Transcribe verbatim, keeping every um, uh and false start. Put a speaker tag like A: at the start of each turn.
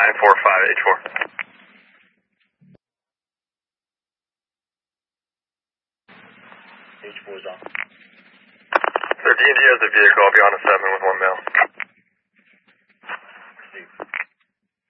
A: nine four five H four.
B: H four is on.
A: Sir, D and G has the vehicle. I'll be on a seven with one male.